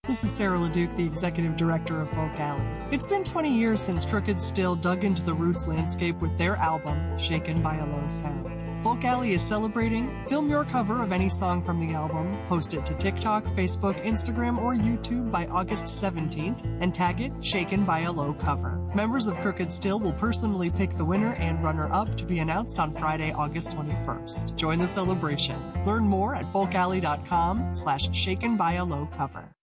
This is Sarah LeDuc, the Executive Director of Folk Alley. It's been 20 years since Crooked Still dug into the roots landscape with their album, Shaken by a Low Sound. Folk Alley is celebrating. Film your cover of any song from the album, post it to TikTok, Facebook, Instagram, or YouTube by August 17th, and tag it Shaken by a Low Cover. Members of Crooked Still will personally pick the winner and runner-up to be announced on Friday, August 21st. Join the celebration. Learn more at folkalley.com/shakenbyalowcover.